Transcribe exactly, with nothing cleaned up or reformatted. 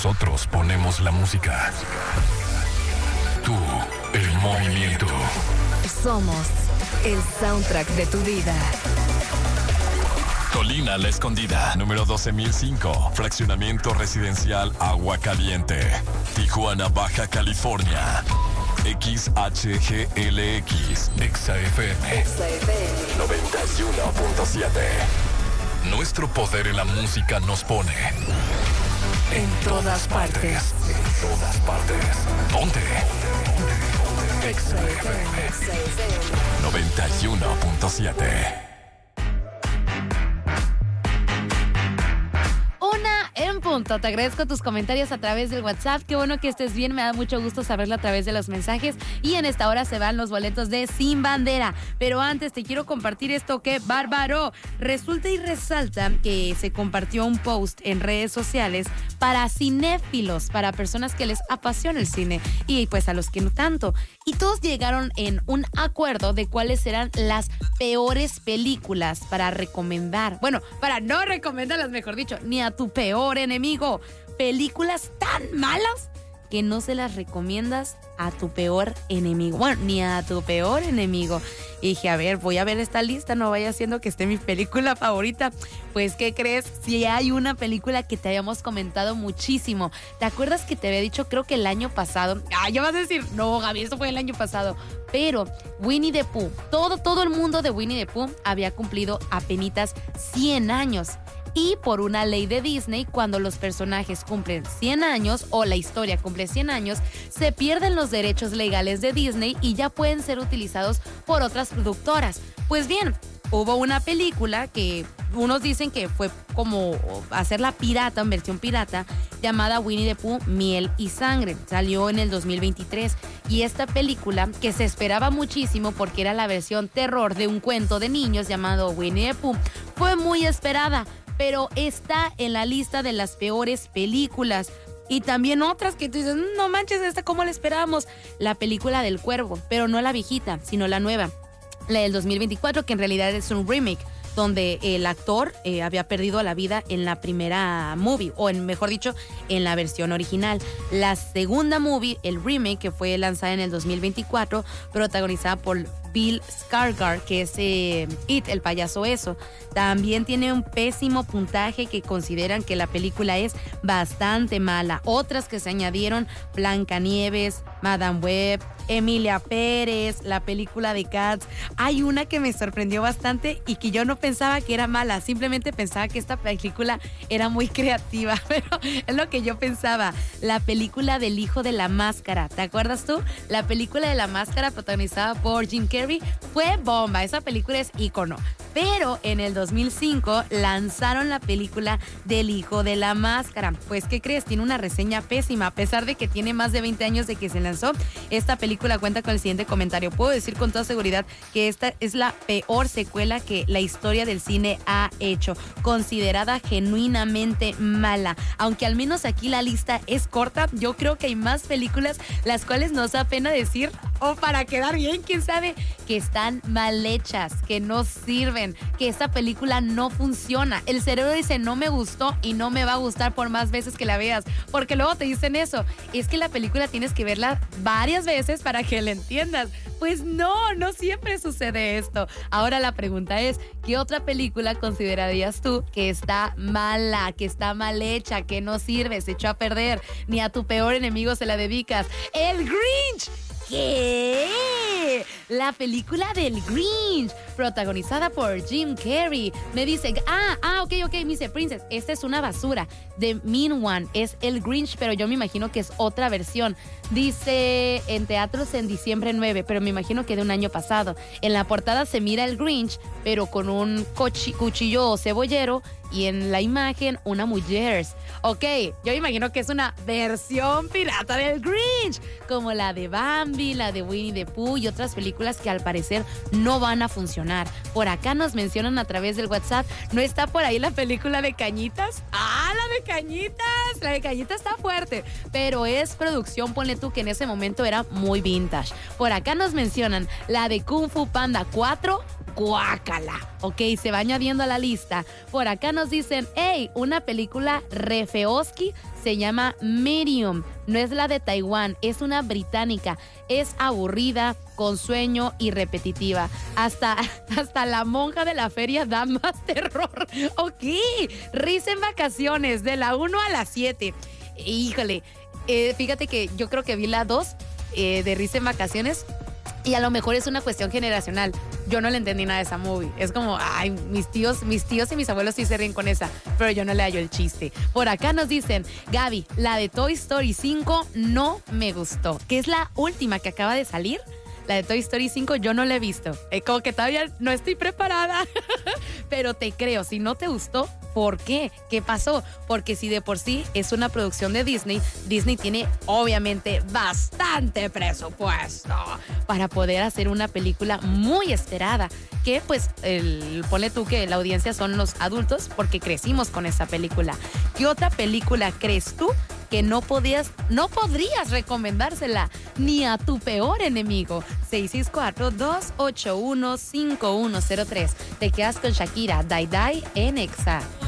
Nosotros ponemos la música. Tú, el movimiento. Somos el soundtrack de tu vida. Colina La Escondida, número doce mil cinco, fraccionamiento residencial Agua Caliente, Tijuana, Baja California. X H G L X, Exa F M, Exa F M noventa y uno punto siete. Nuestro poder en la música nos pone en todas partes. En todas partes. Ponte. Exa F M noventa y uno punto siete. En punto, te agradezco tus comentarios a través del WhatsApp. Qué bueno que estés bien, me da mucho gusto saberlo a través de los mensajes. Y en esta hora se van los boletos de Sin Bandera. Pero antes te quiero compartir esto que bárbaro. Resulta y resalta que se compartió un post en redes sociales para cinéfilos, para personas que les apasiona el cine y pues a los que no tanto. Y todos llegaron en un acuerdo de cuáles eran las peores películas para recomendar. Bueno, para no recomendarlas, mejor dicho, ni a tu peor enemigo. Películas tan malas que no se las recomiendas a tu peor enemigo. Bueno, ni a tu peor enemigo. Y dije, a ver, voy a ver esta lista, no vaya siendo que esté mi película favorita. Pues, ¿qué crees? Si hay una película que te habíamos comentado muchísimo. ¿Te acuerdas que te había dicho, creo que el año pasado? Ah, ya vas a decir, no, Gaby, esto fue el año pasado. Pero Winnie the Pooh, todo, todo el mundo de Winnie the Pooh había cumplido apenitas cien años. Y por una ley de Disney, cuando los personajes cumplen cien años o la historia cumple cien años, se pierden los derechos legales de Disney y ya pueden ser utilizados por otras productoras. Pues bien, hubo una película que unos dicen que fue como hacerla pirata, en versión pirata, llamada Winnie the Pooh, Miel y Sangre. Salió en el dos mil veintitrés. Y esta película, que se esperaba muchísimo porque era la versión terror de un cuento de niños llamado Winnie the Pooh, fue muy esperada, pero está en la lista de las peores películas. Y también otras que tú dices, no manches, esta cómo la esperábamos. La película del Cuervo, pero no la viejita, sino la nueva, la del dos mil veinticuatro, que en realidad es un remake, donde el actor eh, había perdido la vida en la primera movie, o en, mejor dicho, en la versión original. La segunda movie, el remake, que fue lanzada en el dos mil veinticuatro, protagonizada por Bill Skarsgård, que es eh, It, el payaso eso, también tiene un pésimo puntaje que consideran que la película es bastante mala. Otras que se añadieron, Blancanieves, Madame Web, Emilia Pérez, la película de Cats. Hay una que me sorprendió bastante y que yo no pensaba que era mala, simplemente pensaba que esta película era muy creativa, pero es lo que yo pensaba. La película del Hijo de la Máscara, ¿te acuerdas tú? La película de la Máscara, protagonizada por Jim Carrey, fue bomba. Esa película es ícono. Pero en el dos mil cinco lanzaron la película del Hijo de la Máscara. Pues, ¿qué crees? Tiene una reseña pésima. A pesar de que tiene más de veinte años de que se lanzó, esta película cuenta con el siguiente comentario. Puedo decir con toda seguridad que esta es la peor secuela que la historia del cine ha hecho. Considerada genuinamente mala. Aunque al menos aquí la lista es corta, yo creo que hay más películas las cuales nos da pena decir, o para quedar bien, quién sabe, que están mal hechas, que no sirven, que esta película no funciona. El cerebro dice, no me gustó y no me va a gustar por más veces que la veas, porque luego te dicen eso, es que la película tienes que verla varias veces para que la entiendas. Pues no, no siempre sucede esto. Ahora la pregunta es, ¿qué otra película considerarías tú que está mala, que está mal hecha, que no sirve, se echó a perder, ni a tu peor enemigo se la dedicas? ¡El Grinch! ¿Qué? La película del Grinch, protagonizada por Jim Carrey. Me dice, ah, ah, ok, ok, me dice, Princess, esta es una basura. The Mean One es el Grinch, pero yo me imagino que es otra versión. Dice, en teatros en diciembre nueve, pero me imagino que de un año pasado. En la portada se mira el Grinch, pero con un cochi- cuchillo cebollero, y en la imagen una mujer. Ok, yo me imagino que es una versión pirata del Grinch, como la de Bambi, la de Winnie the Pooh y otras películas que al parecer no van a funcionar. Por acá nos mencionan a través del WhatsApp, ¿no está por ahí la película de Cañitas? ¡Ah, la de Cañitas! La de Cañitas está fuerte, pero es producción, ponle tú, que en ese momento era muy vintage. Por acá nos mencionan la de Kung Fu Panda cuatro, guácala. Ok, se va añadiendo a la lista. Por acá nos dicen, hey, una película re feoski se llama Medium. No es la de Taiwán, es una británica. Es aburrida, con sueño y repetitiva. Hasta, hasta la monja de la feria da más terror. Ok, risa en vacaciones, de la uno a la siete. Híjole, eh, fíjate que yo creo que vi la dos eh, de risa en vacaciones. Y a lo mejor es una cuestión generacional. Yo no le entendí nada de esa movie. Es como, ay, mis tíos, mis tíos y mis abuelos sí se ríen con esa, pero yo no le hallo el chiste. Por acá nos dicen, Gaby, la de Toy Story cinco no me gustó, que es la última que acaba de salir. La de Toy Story cinco yo no la he visto. Eh, como que todavía no estoy preparada. Pero te creo, si no te gustó, ¿por qué? ¿Qué pasó? Porque si de por sí es una producción de Disney, Disney tiene obviamente bastante presupuesto para poder hacer una película muy esperada. Que pues, el, ponle tú que la audiencia son los adultos porque crecimos con esa película. ¿Qué otra película crees tú que no podías, no podrías recomendársela ni a tu peor enemigo? seis seis cuatro, dos ocho uno, cinco uno cero tres. Te quedas con Shakira, Dai Dai en Exa.